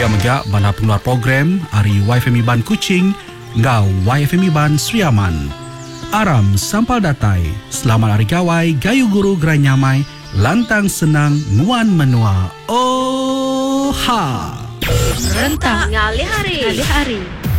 megak bala pengeluar program Ari YFM Iban Kuching ngau YFM Iban Sriaman. Aram sampal datai, selamat hari kawai, gayu guru gerai nyamai, lantang senang, nguan menua. Oh ha! Rentang ngali hari.